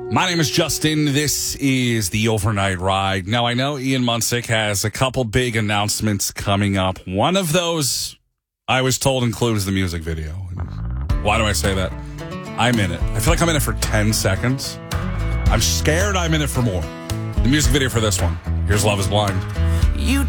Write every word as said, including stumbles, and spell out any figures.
My name is Justin. This is the Overnight Ride. Now, I know Ian Munsick has a couple big announcements coming up. One of those, I was told, includes the music video. Why do I say that? I'm in it. I feel like I'm in it for ten seconds. I'm scared I'm in it for more. The music video for this one. Here's Love is Blind. You